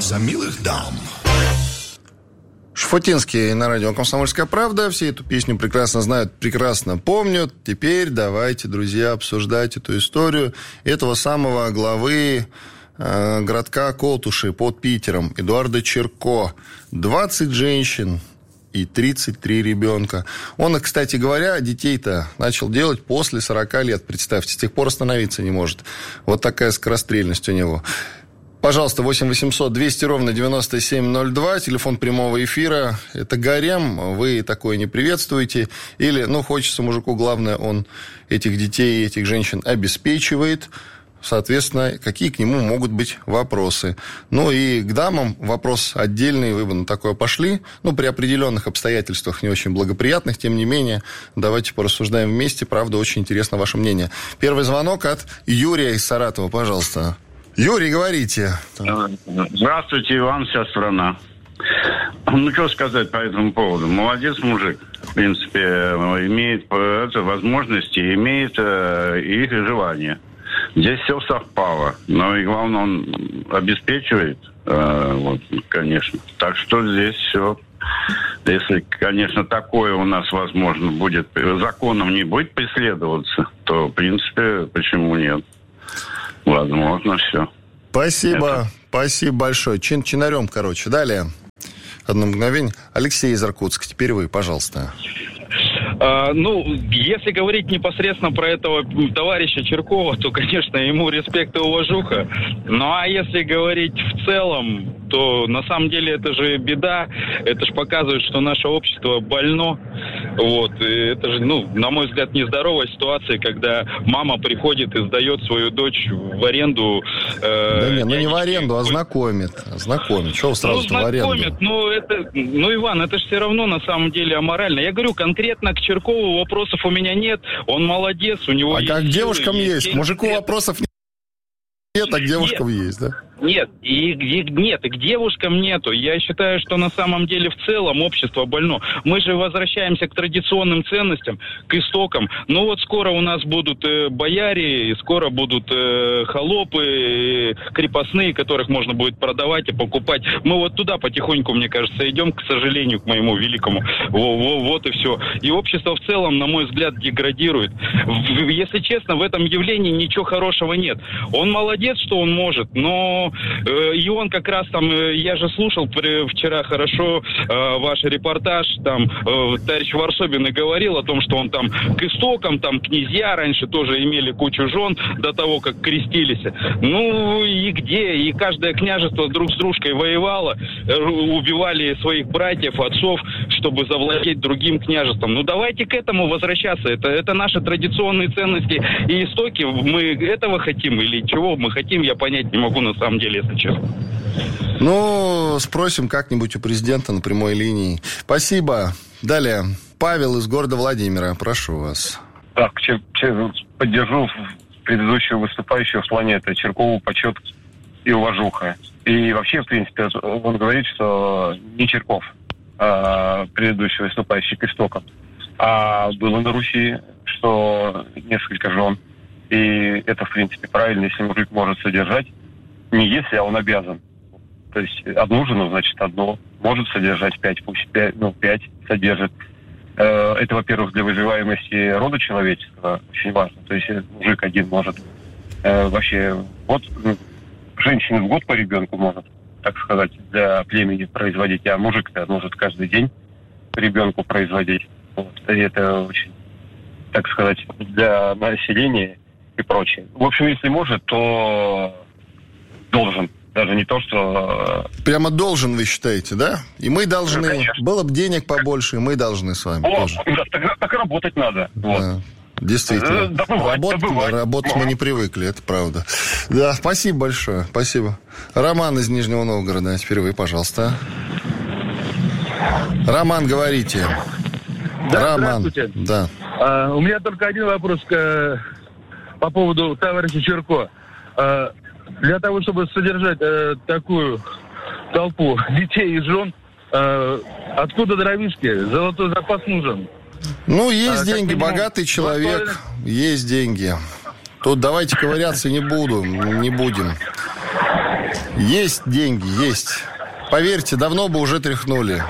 за милых дам. Шуфутинский на радио «Комсомольская правда». Все эту песню прекрасно знают, прекрасно помнят. Теперь давайте, друзья, обсуждать эту историю этого самого главы городка Колтуши под Питером, Эдуарда Черко. 20 женщин и 33 ребенка. Он, кстати говоря, детей-то начал делать после 40 лет, представьте. С тех пор остановиться не может. Вот такая скорострельность у него. Пожалуйста, 8 800 200 ровно 9702, телефон прямого эфира. Это гарем, вы такое не приветствуете. Или, хочется мужику, главное, он этих детей и этих женщин обеспечивает. Соответственно, какие к нему могут быть вопросы. И к дамам вопрос отдельный, вы бы на такое пошли. При определенных обстоятельствах, не очень благоприятных, тем не менее, давайте порассуждаем вместе. Правда, очень интересно ваше мнение. Первый звонок от Юрия из Саратова, пожалуйста. Юрий, говорите. Здравствуйте, Иван, вся страна. Что сказать по этому поводу? Молодец мужик. В принципе, имеет возможности, имеет их желание. Здесь все совпало. Но и главное, он обеспечивает, конечно. Так что здесь все. Если, конечно, такое у нас, возможно, будет, законом не будет преследоваться, то, в принципе, почему нет? Возможно, все. Спасибо. Спасибо большое. Чинарем, Далее. Одно мгновение. Алексей из Иркутска. Теперь вы, пожалуйста. Если говорить непосредственно про этого товарища Черкова, то, конечно, ему респект и уважуха. А если говорить в целом, то на самом деле это же беда. Это же показывает, что наше общество больно. И это же, на мой взгляд, нездоровая ситуация, когда мама приходит и сдает свою дочь в аренду. Не в аренду, а знакомит. Чего сразу в аренду? Иван, это же все равно на самом деле аморально. Я говорю, конкретно к Черкову вопросов у меня нет. Он молодец, у него есть... как к девушкам есть? Мужику вопросов нет, а к девушкам есть, да? Нет, и к девушкам нету. Я считаю, что на самом деле в целом общество больно. Мы же возвращаемся к традиционным ценностям, к истокам. Скоро у нас будут бояре, скоро будут холопы, крепостные, которых можно будет продавать и покупать. Мы туда потихоньку, мне кажется, идем, к сожалению, к моему великому. Вот и все. И общество в целом, на мой взгляд, деградирует. Если честно, в этом явлении ничего хорошего нет. Он молодец, что он может, но и он как раз я же слушал вчера хорошо ваш репортаж, товарищ Варсобин и говорил о том, что он к истокам, князья раньше тоже имели кучу жен до того, как крестились. И где? И каждое княжество друг с дружкой воевало, убивали своих братьев, отцов, чтобы завладеть другим княжеством. Давайте к этому возвращаться. Это наши традиционные ценности и истоки. Мы этого хотим или чего мы хотим, я понять не могу на самом деле, если честно. Спросим как-нибудь у президента на прямой линии. Спасибо. Далее. Павел из города Владимира. Прошу вас. Так, поддержу предыдущего выступающего в плане это Черкову почет и уважуха. И вообще, в принципе, он говорит, что не Черков, предыдущий выступающий к истокам, а было на Руси, что несколько жен. И это, в принципе, правильно, если мужик может содержать. Не если, а он обязан. То есть одну жену, значит, одну. Может содержать 5, пусть 5 содержит. Это, во-первых, для выживаемости рода человеческого очень важно. То есть мужик один может вообще... женщина в год по ребенку может, так сказать, для племени производить, а мужик-то может каждый день по ребенку производить. И это очень, так сказать, для населения и прочее. В общем, если может, то должен. Даже не то, что... Прямо должен, вы считаете, да? И мы должны... Было бы денег побольше, и мы должны с вами тоже. Да, так работать надо. Да. Действительно. Работать мы не привыкли, это правда. Да, спасибо большое. Спасибо. Роман из Нижнего Новгорода. Теперь вы, пожалуйста. Роман, говорите. Да, Роман. Здравствуйте. Да. У меня только один вопрос по поводу товарища Черко. Для того, чтобы содержать такую толпу детей и жен, откуда дровишки? Золотой запас нужен. Есть деньги, богатый человек, есть деньги. Тут давайте ковыряться не будем. Есть деньги, есть. Поверьте, давно бы уже тряхнули.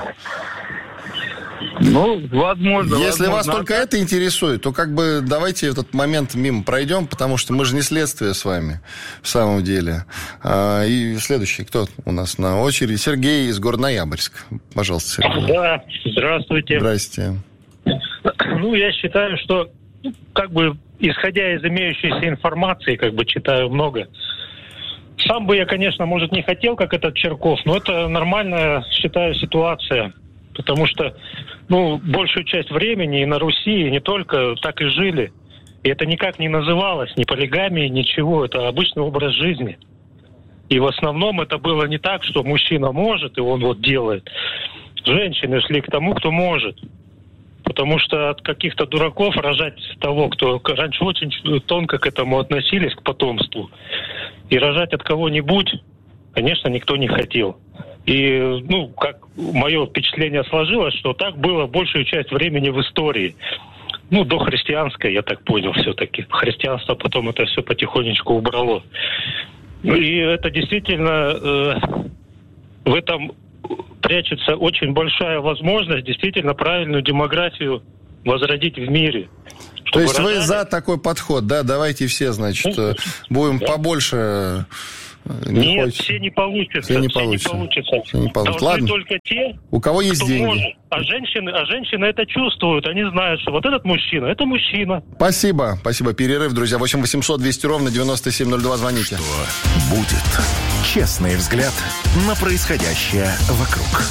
Ну, возможно. Если вас только это интересует, то как бы давайте этот момент мимо пройдем, потому что мы же не следствие с вами в самом деле. И следующий, кто у нас на очереди? Сергей из города Ноябрьск. Пожалуйста, Сергей. Да, здравствуйте. Здрасте. Ну, я считаю, что, как бы, исходя из имеющейся информации, как бы, читаю много. Сам бы я, конечно, может, не хотел, как этот Чирков, но это нормальная, считаю, ситуация. Потому что, большую часть времени и на Руси, и не только, так и жили. И это никак не называлось ни полигамией, ничего. Это обычный образ жизни. И в основном это было не так, что мужчина может, и он вот делает. Женщины шли к тому, кто может. Потому что от каких-то дураков рожать того, кто раньше очень тонко к этому относились, к потомству, и рожать от кого-нибудь, конечно, никто не хотел. И, как мое впечатление сложилось, что так было большую часть времени в истории. Дохристианское, я так понял, все-таки. Христианство потом это все потихонечку убрало. И это действительно в этом прячется очень большая возможность действительно правильную демографию возродить в мире. То есть вы за такой подход, да? Давайте все, значит, будем побольше... Нет, все не получится. Все не получится. Должны Ладно. только те, у кого есть кто деньги. может. А женщины это чувствуют. Они знают, что вот этот мужчина, это мужчина. Спасибо. Перерыв, друзья. 8 800 200 ровно 9702. Звоните. Что будет? Честный взгляд на происходящее вокруг.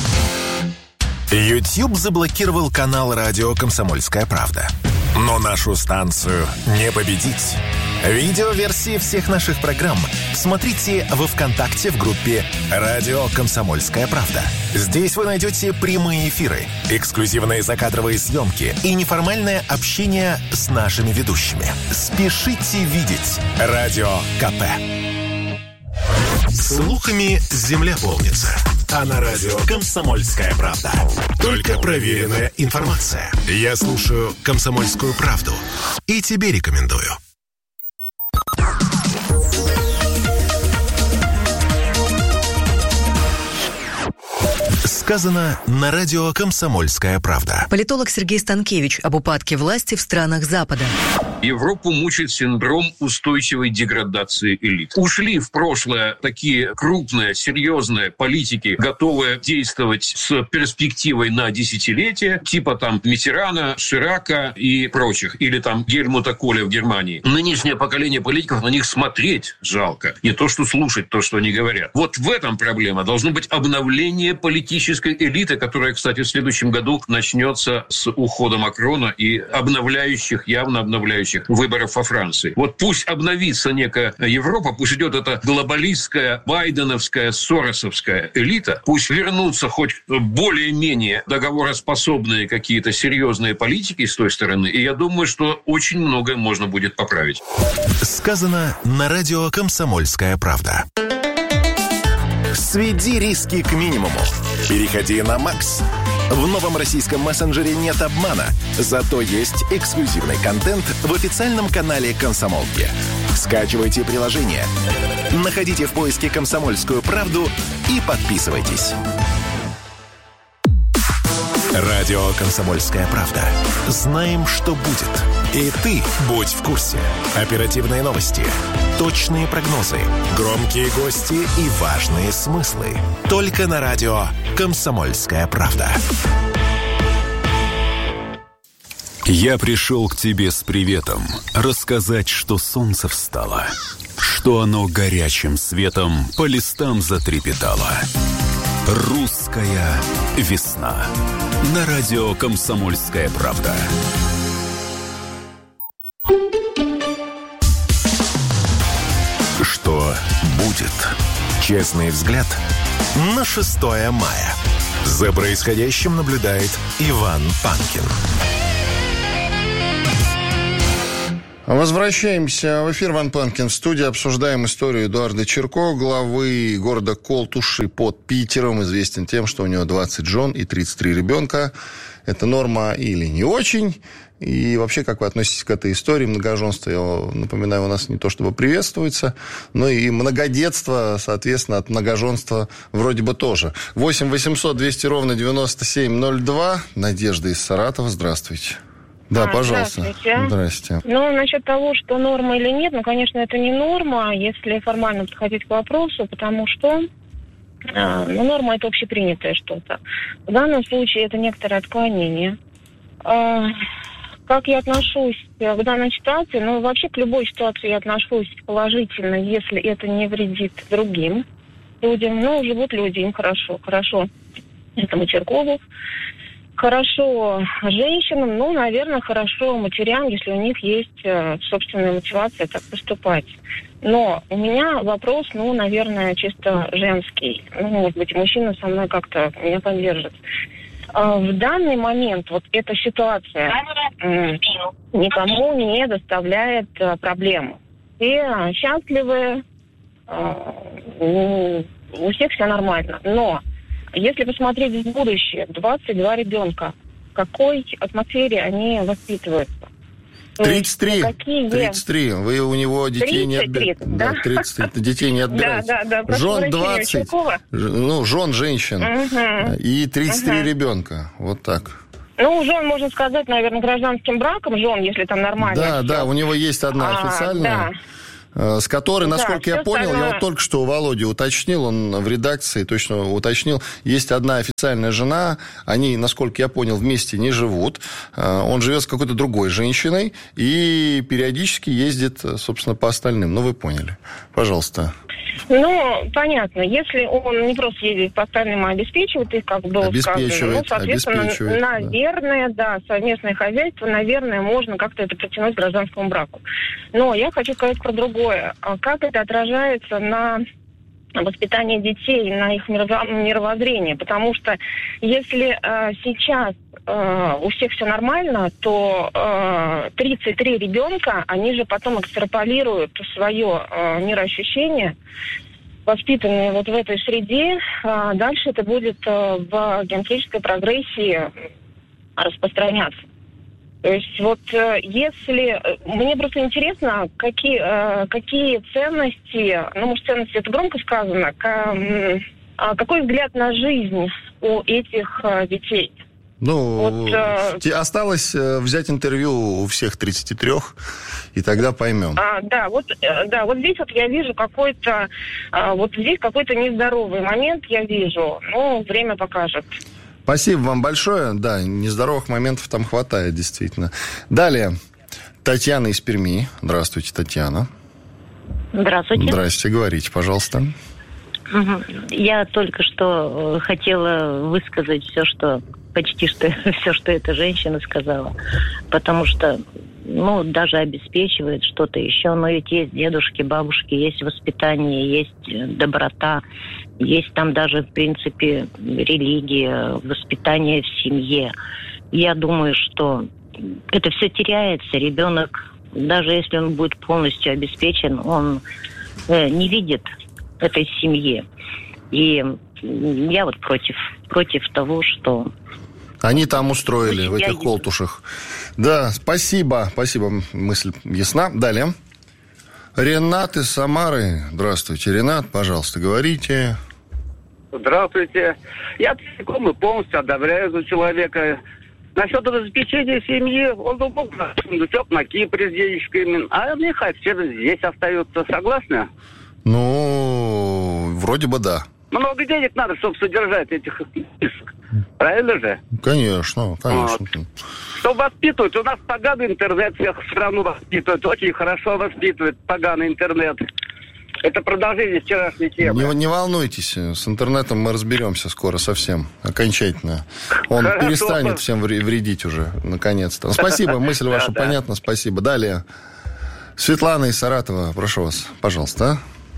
YouTube заблокировал канал радио «Комсомольская правда». Но нашу станцию не победить. Видеоверсии всех наших программ смотрите во ВКонтакте в группе «Радио Комсомольская правда». Здесь вы найдете прямые эфиры, эксклюзивные закадровые съемки и неформальное общение с нашими ведущими. Спешите видеть Радио КП. Слухами земля полнится. А на радио «Комсомольская правда» только проверенная информация. Я слушаю «Комсомольскую правду» и тебе рекомендую. Сказано на радио «Комсомольская правда». Политолог Сергей Станкевич об упадке власти в странах Запада. Европу мучает синдром устойчивой деградации элит. Ушли в прошлое такие крупные, серьезные политики, готовые действовать с перспективой на десятилетия, типа там Миттерана, Ширака и прочих, или там Гельмута Коля в Германии. Нынешнее поколение политиков, на них смотреть жалко. Не то, что слушать то, что они говорят. Вот в этом проблема. Должно быть обновление политической элиты, которая, кстати, в следующем году начнется с ухода Макрона и явно обновляющих выборов во Франции. Вот пусть обновится некая Европа, пусть идет эта глобалистская, байденовская, соросовская элита, пусть вернутся хоть более-менее договороспособные какие-то серьезные политики с той стороны, и я думаю, что очень многое можно будет поправить. Сказано на радио «Комсомольская правда». Сведи риски к минимуму. Переходи на Макс. В новом российском мессенджере нет обмана, зато есть эксклюзивный контент в официальном канале «Комсомолки». Скачивайте приложение, находите в поиске «Комсомольскую правду» и подписывайтесь. Радио «Комсомольская правда». Знаем, что будет. И ты будь в курсе. Оперативные новости, точные прогнозы, громкие гости и важные смыслы. Только на радио «Комсомольская правда». Я пришел к тебе с приветом, рассказать, что солнце встало, что оно горячим светом по листам затрепетало. Русская весна. На радио «Комсомольская правда». Что будет? Честный взгляд на 6 мая. За происходящим наблюдает Иван Панкин. Возвращаемся в эфир. Иван Панкин в студии. Обсуждаем историю Эдуарда Чирко, главы города Колтуши под Питером. Известен тем, что у него 20 жен и 33 ребенка. Это норма или не очень? И вообще, как вы относитесь к этой истории многоженства? Я напоминаю, у нас не то чтобы приветствуется, но и многодетство, соответственно, от многоженства вроде бы тоже. 8 800 200 ровно 9702. Надежда из Саратова. Здравствуйте. Да, пожалуйста. Здравствуйте. Ну, насчет того, что норма или нет, конечно, это не норма, если формально подходить к вопросу, потому что норма – это общепринятое что-то. В данном случае это некоторое отклонение. Как я отношусь к данной ситуации? Ну, вообще к любой ситуации я отношусь положительно, если это не вредит другим людям. Ну, живут люди, им хорошо. Хорошо этому Черкову. Хорошо женщинам, ну, наверное, хорошо матерям, если у них есть собственная мотивация так поступать. Но у меня вопрос, ну, наверное, чисто женский. Ну, может быть, мужчина со мной как-то меня поддержит. В данный момент вот эта ситуация никому не доставляет проблем. Все счастливы, у всех все нормально. Но если посмотреть в будущее, 22 ребенка, в какой атмосфере они воспитываются? 33. 33. Вы у него детей 30, не отбираете. Да, 33. Детей не отбираете. Да. Жен 20. Ну, жен женщин. И 33 ребенка. Вот так. Ну, жен, можно сказать, наверное, гражданским браком жен, если там нормально. Да, у него есть одна официальная. С которой, насколько я понял, я вот только что у Володи уточнил, он в редакции точно уточнил, есть одна официальная жена, они, насколько я понял, вместе не живут, он живет с какой-то другой женщиной и периодически ездит, собственно, по остальным. Ну, вы поняли. Пожалуйста. Ну, понятно. Если он не просто ездит по остальным, а обеспечивает их, как было сказано, ну, соответственно, наверное, да, совместное хозяйство, наверное, можно как-то это притянуть к гражданскому браку. Но я хочу сказать про другое. Как это отражается на воспитание детей, на их мировоззрение? Потому что если сейчас у всех все нормально, то 33 ребенка, они же потом экстраполируют свое мироощущение, воспитанные вот в этой среде. Дальше это будет в геометрической прогрессии распространяться. То есть вот если... Мне просто интересно, какие ценности... Ну, может, ценности это громко сказано. Какой взгляд на жизнь у этих детей? Ну, вот, осталось взять интервью у всех 33, и тогда поймем. Вот здесь вот я вижу какой-то... Вот здесь какой-то нездоровый момент я вижу. Ну, время покажет. Спасибо вам большое. Да, нездоровых моментов там хватает, действительно. Далее. Татьяна из Перми. Здравствуйте, Татьяна. Здравствуйте. Здрасте, говорите, пожалуйста. Я только что хотела высказать почти все, что эта женщина сказала. Потому что, ну, даже обеспечивает что-то еще. Но ведь есть дедушки, бабушки, есть воспитание, есть доброта. Есть там даже, в принципе, религия, воспитание в семье. Я думаю, что это все теряется. Ребенок, даже если он будет полностью обеспечен, он не видит этой семьи. И я вот против того, что... Они там устроили, в этих колтушах. Да, спасибо, мысль ясна. Далее. Ренат из Самары. Здравствуйте, Ренат, пожалуйста, говорите. Здравствуйте. Я целиком и полностью одобряю за человека. Насчет обеспечения семьи, он мог на Кипре с денежками, а мне хотят здесь остаются. Согласны? Ну, вроде бы да. Много денег надо, чтобы содержать этих список. Правильно же? Конечно. Вот. Чтобы воспитывать, у нас поганый интернет всех страну воспитывает, очень хорошо воспитывает поганый интернет. Это продолжение вчерашней темы. Не волнуйтесь, с интернетом мы разберемся скоро совсем, окончательно. Он перестанет всем вредить уже, наконец-то. Спасибо, мысль ваша понятна, спасибо. Далее. Светлана из Саратова, прошу вас, пожалуйста.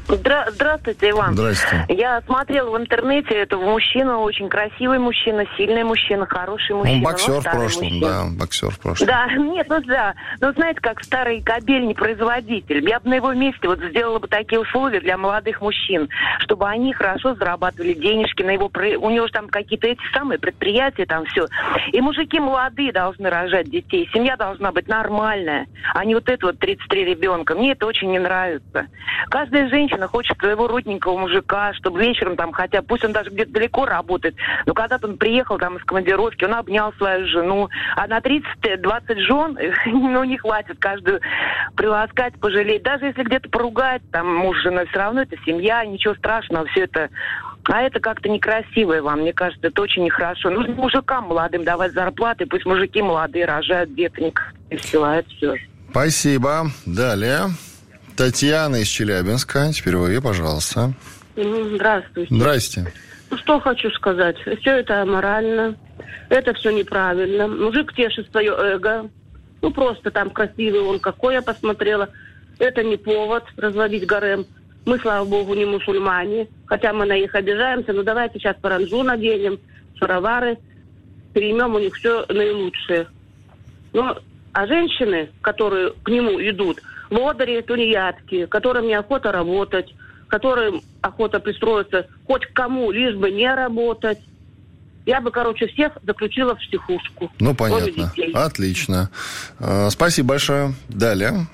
Здравствуйте, Иван. Здравствуйте. Я смотрела в интернете этого мужчину, очень красивый мужчина, сильный мужчина, хороший мужчина. Он боксер в прошлом, мужчина. да, боксер в прошлом. Да, нет, ну знаете, как старый кабельный производитель. Я бы на его месте вот сделала бы такие условия для молодых мужчин, чтобы они хорошо зарабатывали денежки на его... У него же там какие-то эти самые предприятия, там все. И мужики молодые должны рожать детей. Семья должна быть нормальная, а не вот это вот 33 ребенка. Мне это очень не нравится. Каждая женщина хочет своего родненького мужика, чтобы вечером там, хотя пусть он даже где-то далеко работает, но когда-то он приехал там из командировки, он обнял свою жену, а на 30-20 жен, ну, не хватит каждую приласкать, пожалеть. Даже если где-то поругать, там, муж с женой, все равно это семья, ничего страшного, все это... А это как-то некрасиво, Иван, мне кажется, это очень нехорошо. Нужно мужикам молодым давать зарплаты, пусть мужики молодые рожают деток, и все, а это все. Спасибо. Далее. Татьяна из Челябинска. Теперь вы, пожалуйста. Здравствуйте. Здрасте. Ну, что хочу сказать. Все это аморально. Это все неправильно. Мужик тешит свое эго. Ну, просто там красивый он, какой я посмотрела. Это не повод разводить гарем. Мы, слава богу, не мусульмане. Хотя мы на них обижаемся. Но давайте сейчас паранджу наденем, шаровары. Переймем у них все наилучшее. Ну, а женщины, которые к нему идут, лодыри, тунеядки, которым неохота работать, которым охота пристроиться хоть к кому, лишь бы не работать. Я бы, всех заключила в психушку. Ну, понятно. Отлично. Спасибо большое. Далее.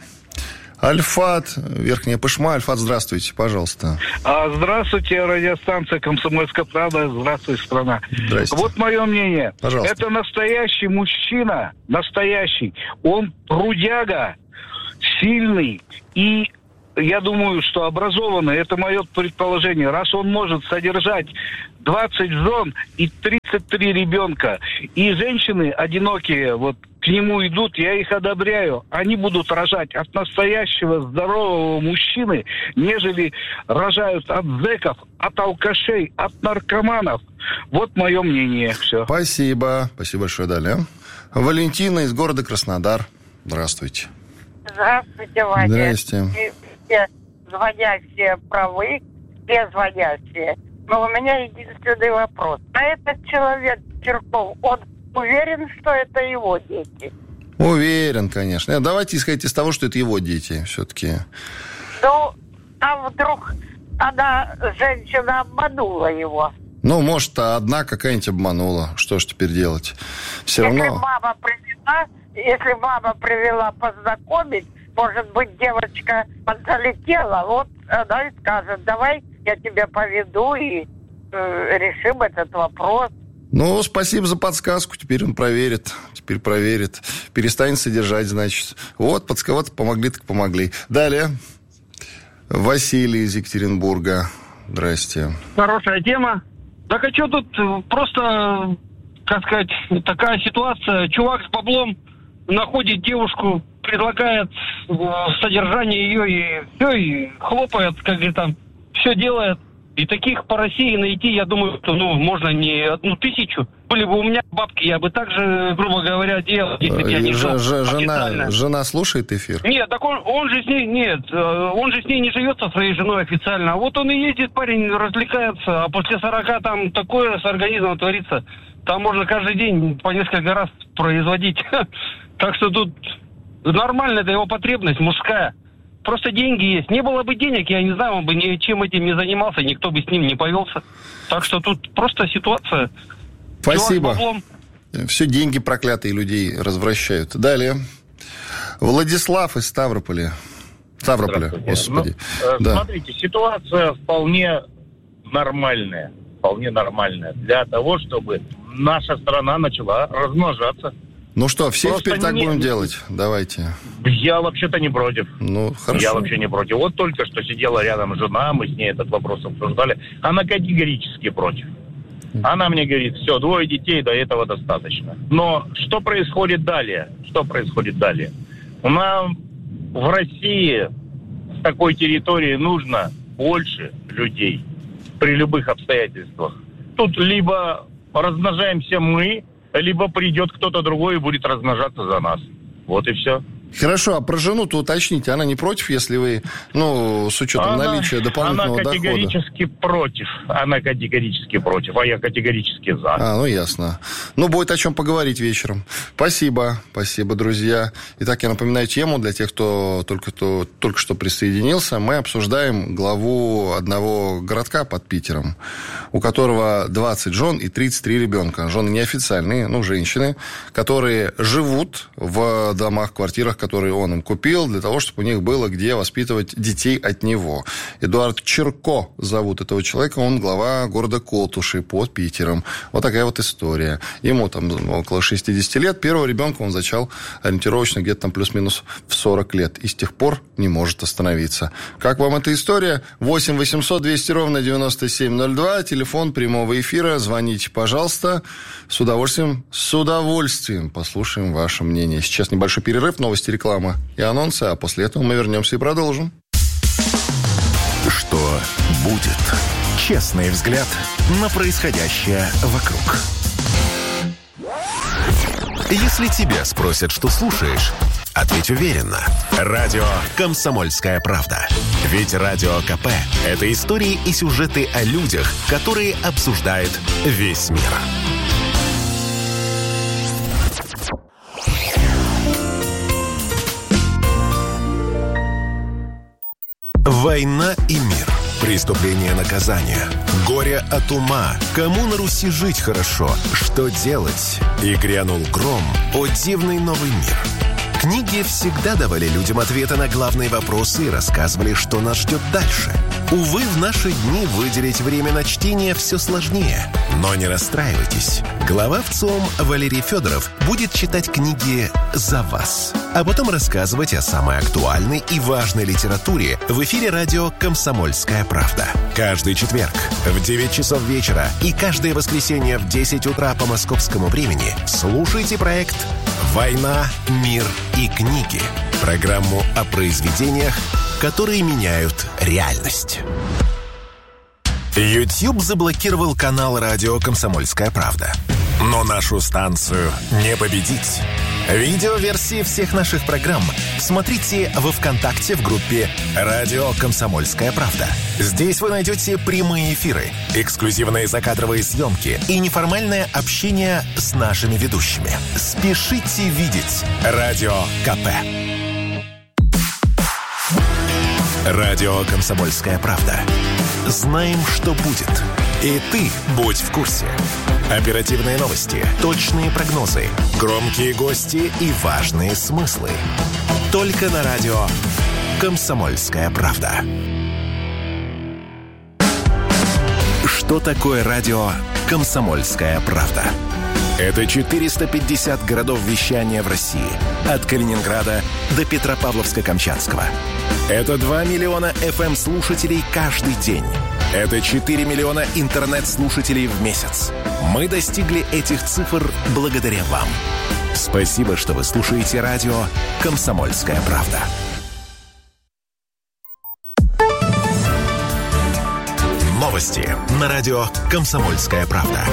Альфат, Верхняя Пышма. Альфат, здравствуйте, пожалуйста. Здравствуйте, радиостанция «Комсомольская правда». Здравствуйте, страна. Здрасте. Вот мое мнение. Пожалуйста. Это настоящий мужчина, настоящий. Он трудяга, сильный и, я думаю, что образованный. Это мое предположение. Раз он может содержать 20 жен и 33 ребенка, и женщины одинокие, вот, к нему идут, я их одобряю. Они будут рожать от настоящего здорового мужчины, нежели рожают от зэков, от алкашей, от наркоманов. Вот мое мнение. Все. Спасибо. Спасибо большое. Далее. Валентина из города Краснодар. Здравствуйте. Здравствуйте, Ваня. Здрасте. Все звонящие правы, все звонящие. Но у меня единственный вопрос. А этот человек, Чирков, он уверен, что это его дети? Уверен, конечно. Давайте исходить из того, что это его дети все-таки. Ну, а вдруг она, женщина, обманула его? Ну, может, одна какая-нибудь обманула. Что ж теперь делать? Все равно... Если мама привела познакомить, может быть, девочка залетела, вот она и скажет: давай я тебя поведу и решим этот вопрос. Ну, спасибо за подсказку. Теперь он проверит. Теперь проверит. Перестанет содержать, значит. Вот, помогли, так помогли. Далее. Василий из Екатеринбурга. Здрасте. Хорошая тема. Так а что тут просто, как сказать, такая ситуация. Чувак с баблом находит девушку, предлагает содержание ее, и все, и хлопает, как говорится, все делает. И таких по России найти, я думаю, что, можно не 1000. Были бы у меня бабки, я бы так же, грубо говоря, делал. Жена слушает эфир? Нет, так он же с ней, он же с ней не живет со своей женой официально. А вот он и ездит, парень, развлекается, а после 40 там такое с организмом творится. Там можно каждый день по несколько раз производить. Так что тут нормально, это его потребность мужская. Просто деньги есть. Не было бы денег, я не знаю, он бы ничем этим не занимался, никто бы с ним не повелся. Так что тут просто ситуация. Спасибо. Все деньги проклятые людей развращают. Далее. Владислав из Ставрополя. Господи. Смотрите, ситуация вполне нормальная. Вполне нормальная. Для того, чтобы наша страна начала размножаться. Ну что, все просто теперь так будем делать? Давайте. Я вообще-то не против. Ну, хорошо. Я вообще не против. Вот только что сидела рядом жена, мы с ней этот вопрос обсуждали. Она категорически против. Она мне говорит: все, 2 детей, до этого достаточно. Но что происходит далее? У нас в России с такой территории нужно больше людей при любых обстоятельствах. Тут либо размножаемся мы, либо придет кто-то другой и будет размножаться за нас. Вот и все. Хорошо, а про жену-то уточните, она не против, если вы, с учетом наличия дополнительного дохода? Она категорически против. Она категорически против, а я категорически за. Ясно. Будет о чем поговорить вечером. Спасибо, друзья. Итак, я напоминаю тему для тех, кто только что присоединился. Мы обсуждаем главу одного городка под Питером, у которого 20 жен и 33 ребенка. Жены неофициальные, женщины, которые живут в домах, квартирах, которые он им купил, для того, чтобы у них было где воспитывать детей от него. Эдуард Черко зовут этого человека, он глава города Колтуши под Питером. Вот такая вот история. Ему около 60 лет. Первого ребенка он зачал ориентировочно где-то плюс-минус в 40 лет. И с тех пор не может остановиться. Как вам эта история? 8 800 200 ровно 9702. Телефон прямого эфира. Звоните, пожалуйста. С удовольствием послушаем ваше мнение. Сейчас небольшой перерыв, новости, реклама и анонсы, а после этого мы вернемся и продолжим. Что будет? Честный взгляд на происходящее вокруг. Если тебя спросят, что слушаешь, ответь уверенно. Радио «Комсомольская правда». Ведь Радио КП – это истории и сюжеты о людях, которые обсуждает весь мир. Война и мир. Преступление, наказание. Горе от ума. Кому на Руси жить хорошо? Что делать? И грянул гром. О, дивный новый мир. Книги всегда давали людям ответы на главные вопросы и рассказывали, что нас ждет дальше. Увы, в наши дни выделить время на чтение все сложнее. Но не расстраивайтесь. Глава ВЦИОМ Валерий Федоров будет читать книги за вас, а потом рассказывать о самой актуальной и важной литературе в эфире радио «Комсомольская правда». Каждый четверг в 9 часов вечера и каждое воскресенье в 10 утра по московскому времени слушайте проект «Война, мир и книги». Программу о произведениях, которые меняют реальность. YouTube заблокировал канал радио «Комсомольская правда». Но нашу станцию не победить. Видеоверсии всех наших программ смотрите во ВКонтакте в группе «Радио Комсомольская правда». Здесь вы найдете прямые эфиры, эксклюзивные закадровые съемки и неформальное общение с нашими ведущими. Спешите видеть Радио КП. Радио «Комсомольская правда». Знаем, что будет. И ты будь в курсе. Оперативные новости, точные прогнозы, громкие гости и важные смыслы. Только на радио «Комсомольская правда». Что такое радио «Комсомольская правда»? Это 450 городов вещания в России. От Калининграда до Петропавловска-Камчатского. Это 2 миллиона FM-слушателей каждый день. Это 4 миллиона интернет-слушателей в месяц. Мы достигли этих цифр благодаря вам. Спасибо, что вы слушаете радио «Комсомольская правда». Новости на радио «Комсомольская правда».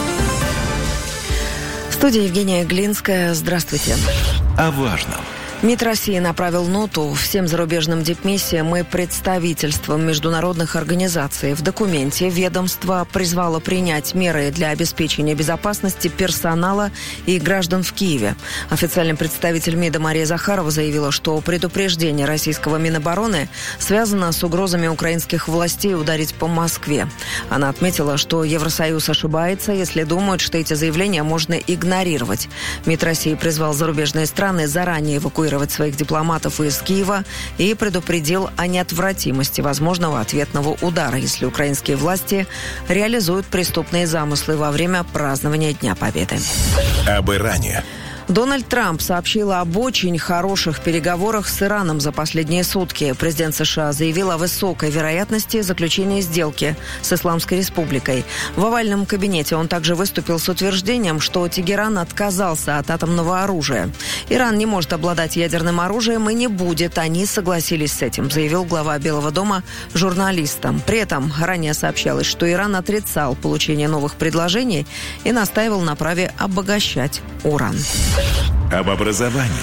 В студии Евгения Глинская. Здравствуйте. О важном. МИД России направил ноту всем зарубежным дипмиссиям и представительствам международных организаций. В документе ведомство призвало принять меры для обеспечения безопасности персонала и граждан в Киеве. Официальный представитель МИДа Мария Захарова заявила, что предупреждение российского Минобороны связано с угрозами украинских властей ударить по Москве. Она отметила, что Евросоюз ошибается, если думают, что эти заявления можно игнорировать. МИД России призвал зарубежные страны заранее эвакуировать своих дипломатов из Киева и предупредил о неотвратимости возможного ответного удара, если украинские власти реализуют преступные замыслы во время празднования Дня Победы. Об Иране. Дональд Трамп сообщил об очень хороших переговорах с Ираном за последние сутки. Президент США заявил о высокой вероятности заключения сделки с Исламской Республикой. В овальном кабинете он также выступил с утверждением, что Тегеран отказался от атомного оружия. Иран не может обладать ядерным оружием и не будет. Они согласились с этим, заявил глава Белого дома журналистам. При этом ранее сообщалось, что Иран отрицал получение новых предложений и настаивал на праве обогащать уран. Об образовании.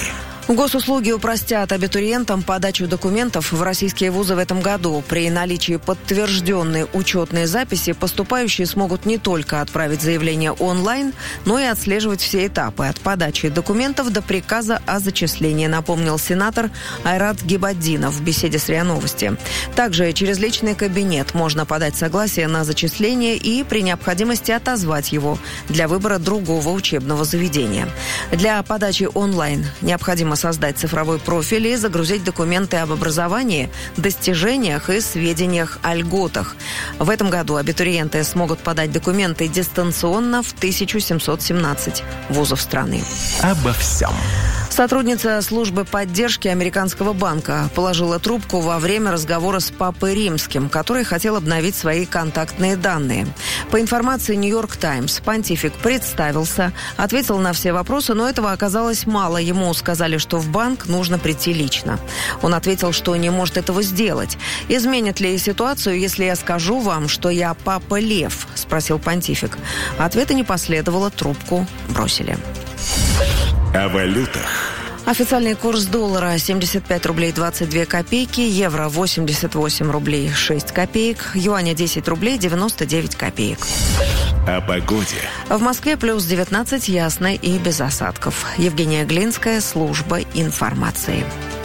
Госуслуги упростят абитуриентам подачу документов в российские вузы в этом году. При наличии подтвержденной учетной записи поступающие смогут не только отправить заявление онлайн, но и отслеживать все этапы от подачи документов до приказа о зачислении, напомнил сенатор Айрат Гибаддинов в беседе с РИА Новости. Также через личный кабинет можно подать согласие на зачисление и при необходимости отозвать его для выбора другого учебного заведения. Для подачи онлайн необходимо создать цифровой профиль и загрузить документы об образовании, достижениях и сведениях о льготах. В этом году абитуриенты смогут подать документы дистанционно в 1717 вузов страны. Обо всем. Сотрудница службы поддержки американского банка положила трубку во время разговора с Папой Римским, который хотел обновить свои контактные данные. По информации «Нью-Йорк Таймс», понтифик представился, ответил на все вопросы, но этого оказалось мало. Ему сказали, что в банк нужно прийти лично. Он ответил, что не может этого сделать. «Изменит ли ситуацию, если я скажу вам, что я Папа Лев?» – спросил понтифик. Ответа не последовало, трубку бросили. О валютах. Официальный курс доллара 75 рублей 22 копейки, евро 88 рублей 6 копеек, юаня 10 рублей 99 копеек. О погоде. В Москве плюс 19, ясно и без осадков. Евгения Глинская, служба информации.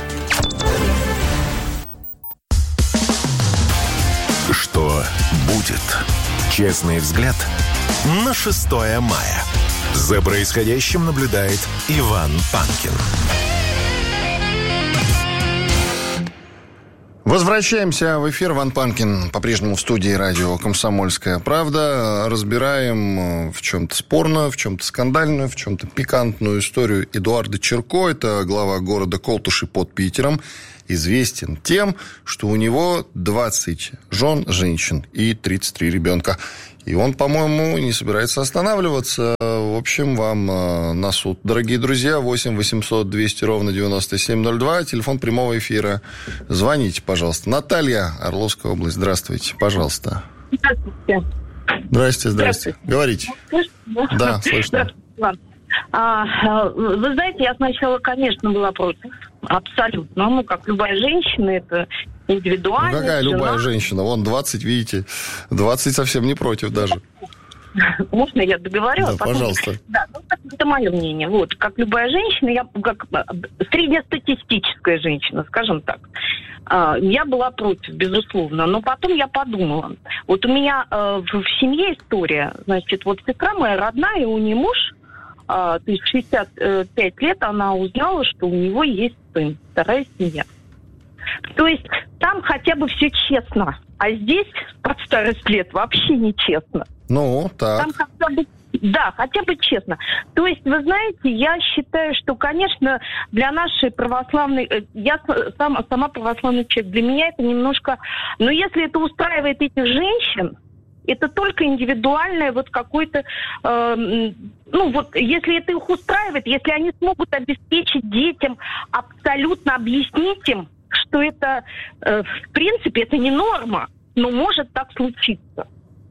Что будет? Честный взгляд на 6 мая. За происходящим наблюдает Иван Панкин. Возвращаемся в эфир. Иван Панкин по-прежнему в студии радио «Комсомольская правда». Разбираем в чем-то спорную, в чем-то скандальную, в чем-то пикантную историю Эдуарда Чирко. Это глава города Колтуши под Питером. Известен тем, что у него 20 жен, женщин и 33 ребенка. И он, по-моему, не собирается останавливаться. В общем, вам на суд. Дорогие друзья, 8 800 200 ровно 9702. Телефон прямого эфира. Звоните, пожалуйста. Наталья, Орловская область. Здравствуйте, пожалуйста. Здравствуйте. Здрасте. Говорите. Слышно? Да, слышно. Вы знаете, я сначала, конечно, была против. Абсолютно. Ну, как любая женщина, это индивидуально. Ну, какая любая женщина? Вон 20, видите. 20 совсем не против даже. Можно я договорю? Да, пожалуйста. Да, ну, это мое мнение. Вот, как любая женщина, я как среднестатистическая женщина, скажем так. Я была против, безусловно. Но потом я подумала. Вот у меня в семье история. Значит, вот сестра моя родная, у нее муж, то есть 65 лет, она узнала, что у него есть сын, вторая семья. То есть там хотя бы все честно. А здесь под старость лет вообще нечестно. Ну, так. Там хотя бы честно. То есть, вы знаете, я считаю, что, конечно, для нашей православной... Я сама православный человек. Для меня это немножко... Но если это устраивает этих женщин, это только индивидуальное вот какое-то... если это их устраивает, если они смогут обеспечить детям, абсолютно объяснить им, что это, в принципе, это не норма, но может так случиться.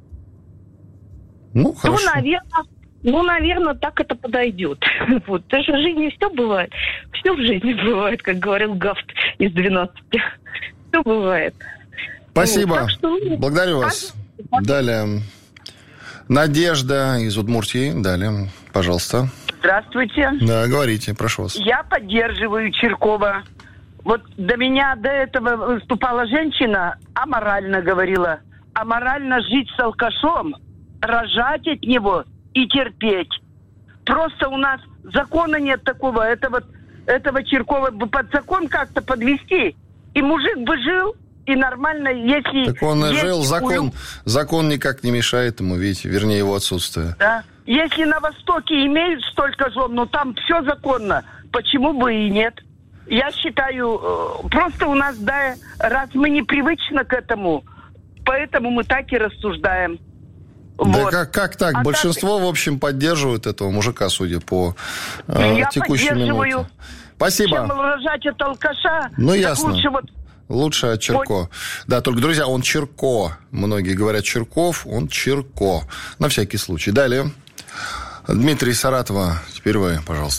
Ну, хорошо. Наверное, так это подойдет. Вот. Потому что в жизни все бывает. Все в жизни бывает, как говорил Гафт из 12. Все бывает. Спасибо. Благодарю вас. Далее. Надежда из Удмуртии. Далее. Пожалуйста. Здравствуйте. Да, говорите, прошу вас. Я поддерживаю Чиркова. Вот до этого выступала женщина, аморально говорила. Аморально жить с алкашом, рожать от него и терпеть. Просто у нас закона нет такого. Этого Чиркова бы под закон как-то подвести. И мужик бы жил, и нормально, если... Так он и жил, закон никак не мешает ему, видите, вернее, его отсутствие. Да. Если на Востоке имеют столько жен, там все законно, почему бы и нет? Я считаю, просто у нас, раз мы не привычны к этому, поэтому мы так и рассуждаем. Да вот. Как так? Большинство, в общем, поддерживают этого мужика, судя по текущей минуте. Спасибо. Чем рожать от алкаша, ну, ясно. Лучше от Чирко. Да, только, друзья, он Чирко. Многие говорят Чирков, он Чирко. На всякий случай. Далее. Дмитрий Саратова. Теперь вы, пожалуйста.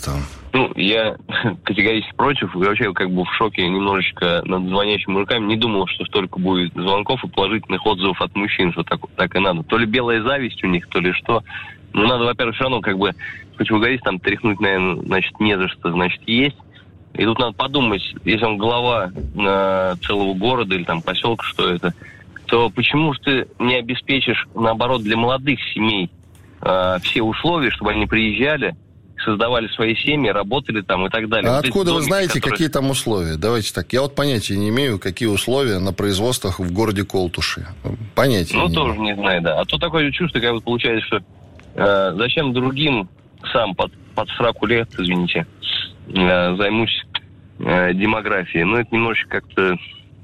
Я категорически против. И вообще как бы в шоке немножечко над звонящими мужиками. Не думал, что столько будет звонков и положительных отзывов от мужчин, что так и надо. То ли белая зависть у них, то ли что. Надо, во-первых, все равно как бы, хоть вы говорите, там тряхнуть, наверное, значит, не за что, значит, есть. И тут надо подумать, если он глава целого города или там поселка, что это, то почему же ты не обеспечишь, наоборот, для молодых семей все условия, чтобы они приезжали, создавали свои семьи, работали там и так далее. А откуда вы знаете, какие там условия? Давайте так. Я понятия не имею, какие условия на производствах в городе Колтуши. Понятия не имею. Тоже не знаю, да. А то такое чувство, как бы получается, что зачем другим сам под сраку лет, извините, займусь демографией. Это немножечко как-то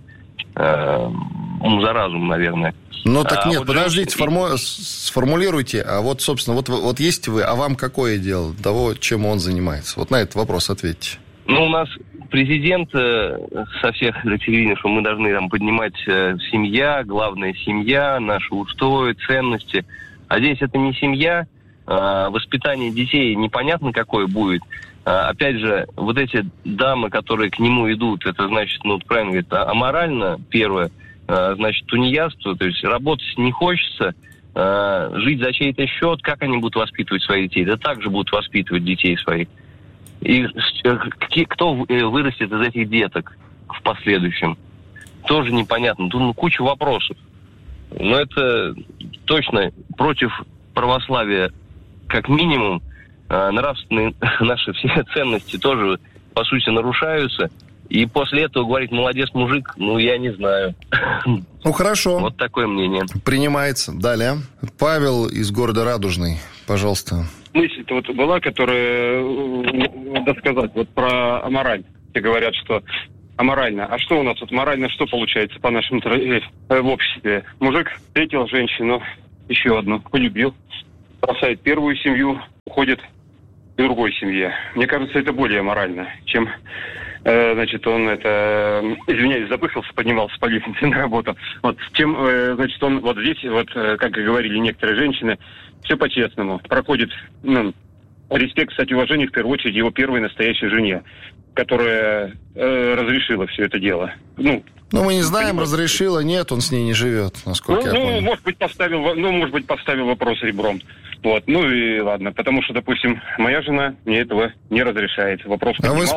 ум за разум, наверное. Так нет, подождите, сформулируйте. А вот, собственно, вот есть вы, а вам какое дело того, чем он занимается? Вот на этот вопрос ответьте. У нас президент со всех телевидений, что мы должны там поднимать семья, главная семья, наши устои, ценности. А здесь это не семья, воспитание детей непонятно какое будет. Опять же, вот эти дамы, которые к нему идут, это значит, правильно говорит, аморально, первое, значит, тунеядство, то есть работать не хочется, жить за чей-то счет, как они будут воспитывать своих детей? Да так же будут воспитывать детей своих. И кто вырастет из этих деток в последующем? Тоже непонятно. Тут куча вопросов. Но это точно против православия как минимум. Нравственные наши все ценности тоже, по сути, нарушаются. И после этого говорить «молодец, мужик», я не знаю. Хорошо. Вот такое мнение. Принимается. Далее. Павел из города Радужный. Пожалуйста. Мысль-то вот была, которая, надо сказать, вот про амораль. Все говорят, что аморально. А что у нас вот морально, что получается по нашему в обществе? Мужик встретил женщину, еще одну, полюбил, бросает первую семью, уходит к другой семье. Мне кажется, это более морально, чем, значит, он извиняюсь, запыхался, поднимался по лестнице на работу. Чем, значит, он вот здесь, как и говорили некоторые женщины, все по-честному. Проходит, респект, кстати, уважение, в первую очередь, его первой настоящей жене, которая разрешила все это дело. Мы не знаем, разрешила, нет, он с ней не живет, насколько я понял. Может быть, поставил вопрос ребром. И ладно, потому что, допустим, моя жена мне этого не разрешает. Вопрос. А вы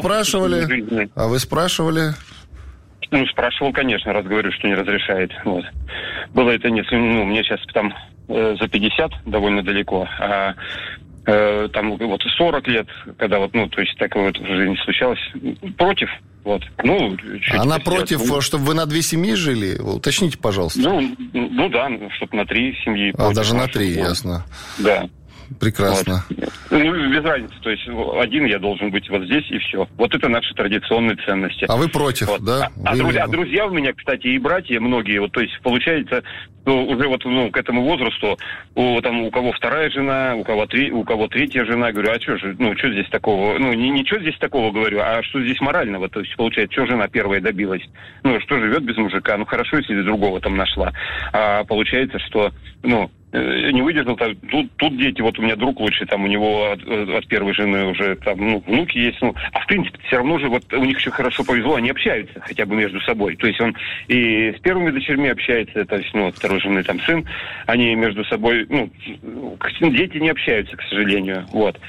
спрашивали? Спрашивал, конечно, раз говорю, что не разрешает. Было это нет. Мне сейчас там за 50 довольно далеко, а там 40 лет, когда то есть такое в жизни случалось, против. Она против, чтобы вы на 2 семьи жили? Уточните, пожалуйста. Да, чтобы на 3 семьи. Даже на 3, ясно. Да. Прекрасно. Без разницы. То есть один я должен быть вот здесь, и все. Вот это наши традиционные ценности. А вы против, да? А друзья у меня, кстати, и братья многие, то есть получается, уже к этому возрасту, у кого вторая жена, у кого третья жена, говорю, а что же, что здесь такого? Ничего здесь такого, говорю, а что здесь морального? То есть, получается, что жена первая добилась? Что живет без мужика? Хорошо, если другого там нашла. А получается, что, не выдержал, тут дети, у меня друг лучший, там у него от первой жены уже там, внуки есть, а в принципе все равно же у них еще хорошо повезло, они общаются хотя бы между собой, то есть он и с первыми дочерьми общается, то есть, от второй жены там сын, они между собой, дети не общаются, к сожалению,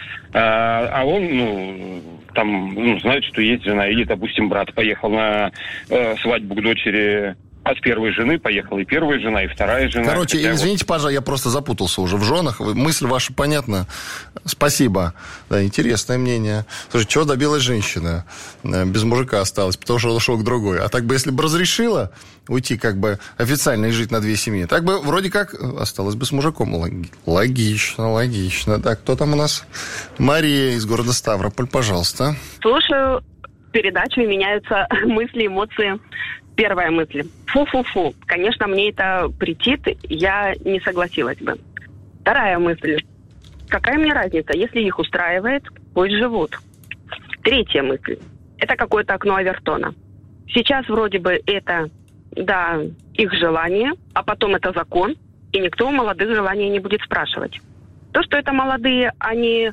а он, знает, что есть жена, или, допустим, брат поехал на свадьбу к дочери. От первой жены поехала и первая жена, и вторая жена. Короче, извините, пожалуйста, я просто запутался уже в женах. Мысль ваша понятна. Спасибо. Да, интересное мнение. Слушайте, чего добилась женщина? Без мужика осталась, потому что он ушел к другой. А так бы, если бы разрешила уйти официально и жить на 2 семьи, так бы вроде как осталась бы с мужиком. Логично. Так, кто там у нас? Мария из города Ставрополь, пожалуйста. Слушаю передачу, и меняются мысли, эмоции. Первая мысль. Фу-фу-фу. Конечно, мне это претит, я не согласилась бы. Вторая мысль. Какая мне разница? Если их устраивает, пусть живут. Третья мысль. Это какое-то окно Авертона. Сейчас вроде бы это, их желание, а потом это закон, и никто у молодых желаний не будет спрашивать. То, что это молодые, они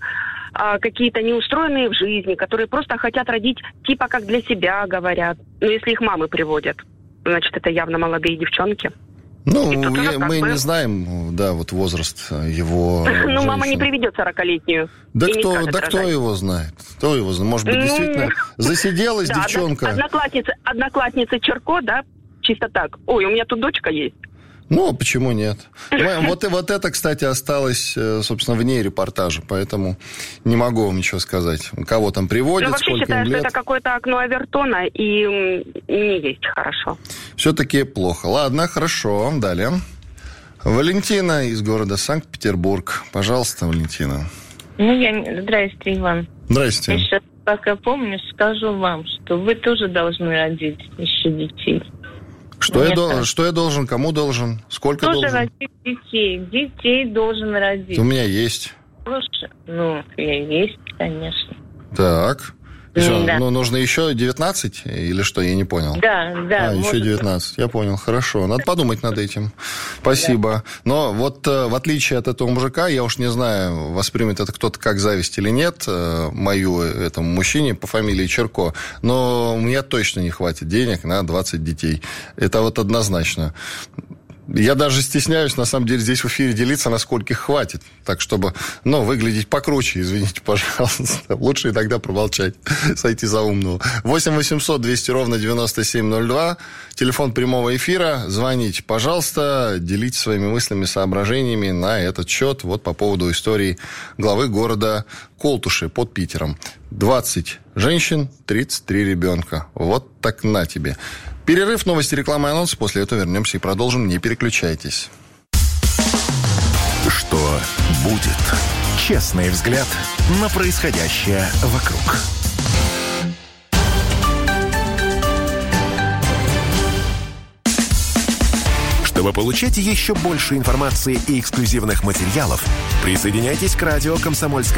какие-то неустроенные в жизни, которые просто хотят родить типа как для себя, говорят. Ну, если их мамы приводят, значит, это явно молодые девчонки. Ну, мы не знаем, да, вот возраст его. Ну, мама не приведет 40-летнюю. Да кто его знает? Кто его знает? Может быть, действительно засиделась девчонка. Одноклассница Черко, да? Чисто так. Ой, у меня тут дочка есть. Ну, почему нет? Вот это, кстати, осталось, собственно, вне репортажа, поэтому не могу вам ничего сказать. Кого там приводят, вообще сколько считаю, им лет. Что это какое-то окно Авертона, и не есть хорошо. Все-таки плохо. Ладно, хорошо. Далее. Валентина из города Санкт-Петербург. Пожалуйста, Валентина. Здрасте, Иван. Здрасте. Я сейчас, пока помню, скажу вам, что вы тоже должны родить еще детей. Что я должен? Кому должен? Сколько тоже должен? Родить детей. Детей должен родить. У меня есть. Слушай, есть, конечно. Так. Ну, нужно еще 19 или что? Я не понял. Да. Еще 19. Я понял. Хорошо. Надо подумать над этим. Спасибо. Да. Но вот в отличие от этого мужика, я уж не знаю, воспримет это кто-то как зависть или нет, мою этому мужчине по фамилии Черко, но у меня точно не хватит денег на 20 детей. Это вот однозначно. Я даже стесняюсь, на самом деле, здесь в эфире делиться, насколько их хватит. Так, чтобы, выглядеть покруче, извините, пожалуйста. Лучше иногда промолчать, сойти за умного. 8 800 200 ровно 9702. Телефон прямого эфира. Звоните, пожалуйста. Делитесь своими мыслями, соображениями на этот счет. Вот по поводу истории главы города Колтуши под Питером. 20 женщин, 33 ребенка. Вот так на тебе. Перерыв, новости, реклама и анонсы. После этого вернемся и продолжим. Не переключайтесь. Что будет? Честный взгляд на происходящее вокруг. Чтобы получать еще больше информации и эксклюзивных материалов, присоединяйтесь к радио «Комсомольская